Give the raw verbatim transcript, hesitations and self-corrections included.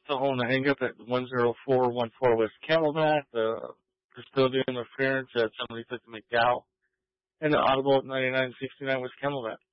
still holding the hang up at one oh four one four West Camelback, the custodial interference at seventy-fifth McDowell, and the audible at ninety-nine sixty-nine West Camelback.